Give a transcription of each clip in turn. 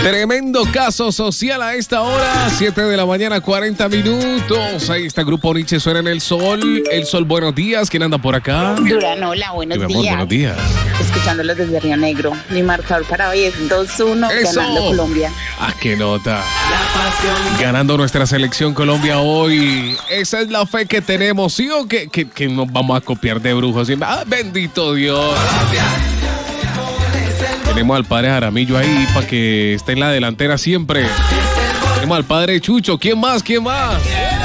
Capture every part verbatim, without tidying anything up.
Tremendo caso social a esta hora, siete de la mañana, cuarenta minutos. Ahí está Grupo Nietzsche, suena en el sol. El sol, buenos días. ¿Quién anda por acá? Durán, hola, buenos Mi días. amor, buenos días. Escuchándolos desde Río Negro. Mi marcador para hoy es dos uno, ¡Eso! ganando Colombia. Ah, qué nota. Ganando nuestra selección Colombia hoy. Esa es la fe que tenemos, ¿sí o que, que, que nos vamos a copiar de brujos? Ah, bendito Dios. Tenemos al padre Jaramillo ahí para que esté en la delantera siempre. Tenemos al padre Chucho. ¿Quién más? ¿Quién más?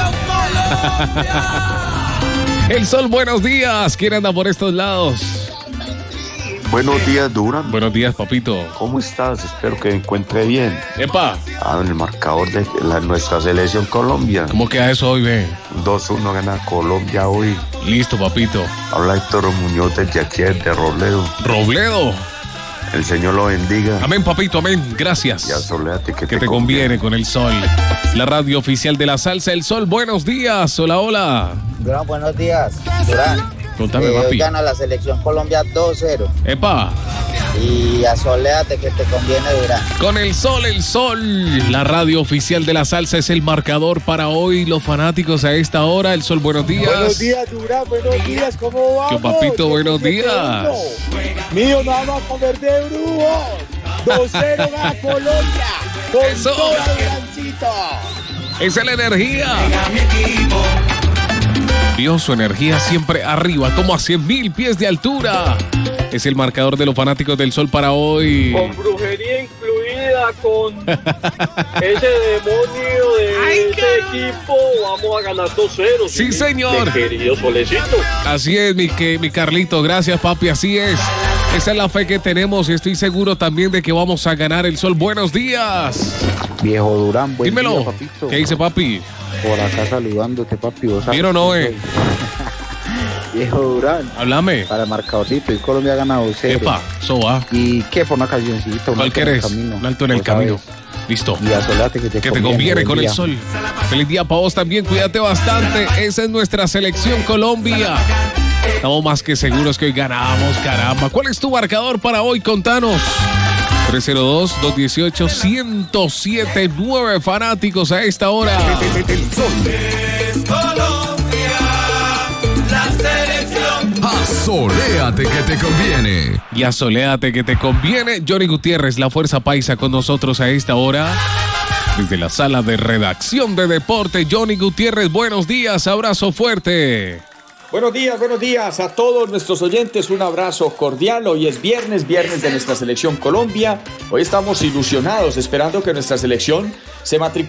El sol, buenos días. ¿Quién anda por estos lados? Buenos días, Durán. Buenos días, papito. ¿Cómo estás? Espero que me encuentre bien. Epa. Ah, en el marcador de la, nuestra selección Colombia. ¿Cómo queda eso hoy, ve? dos uno gana Colombia hoy. Listo, papito. Habla Héctor Muñoz desde aquí, de Robledo. Robledo. El Señor lo bendiga. Amén, papito, amén. Gracias. Y asoléate que, que te, te conviene con el sol. La radio oficial de la salsa, el sol. Buenos días. Hola, hola. Durán, buenos días. Durán. Contame, eh, papi. Hoy gana la selección Colombia dos cero. Epa. Y asoléate que te conviene, Durán. Con el sol, el sol. La radio oficial de la salsa es el marcador para hoy. Los fanáticos a esta hora. El sol, buenos días. Buenos días, Durán. Buenos días. ¿Cómo vamos? ¿Qué, papito? Buenos días. Mío, no vamos a comer de brujos. dos cero gana Colombia. Con Eso. toda Durancito. Esa es la energía. Dios, su energía siempre arriba, como a cien mil pies de altura. Es el marcador de los fanáticos del sol para hoy. Con brujería incluida, con ese demonio de Ay, ese equipo, vamos a ganar dos cero. Sí, mi- señor. mi querido Solecito. Así es, mi, que, mi Carlito. Gracias, papi. Así es. Esa es la fe que tenemos y estoy seguro también de que vamos a ganar el sol. Buenos días. Viejo Durán, buen Dímelo. día, papito. ¿Qué dice, papi? Por acá saludándote, papi. ¿Vos sabes ¿Bien o no, quién eh? soy? Viejo Durán, Háblame. para el marcadorcito. Y Colombia gana dos cero. Epa, eso va. ¿Y qué? Por una cancioncita. un ¿Cuál alto en el querés? camino. Un alto en el ¿Vos camino. sabes? Listo. Y asoléate que te Que te conviene buen con el día. sol. Feliz día para vos también. Cuídate bastante. Esa es nuestra selección Colombia. Estamos más que seguros que hoy ganamos, caramba. ¿Cuál es tu marcador para hoy? Contanos. tres cero dos, dos uno ocho, uno cero siete nueve fanáticos a esta hora. El sol es Colombia, la selección. Asoléate que te conviene. Y asoléate que te conviene. Johnny Gutiérrez, la Fuerza Paisa, con nosotros a esta hora. Desde la sala de redacción de deporte, Johnny Gutiérrez, buenos días, abrazo fuerte. Buenos días, buenos días a todos nuestros oyentes, un abrazo cordial. Hoy es viernes, viernes de nuestra selección Colombia. Hoy estamos ilusionados, esperando que nuestra selección se matricule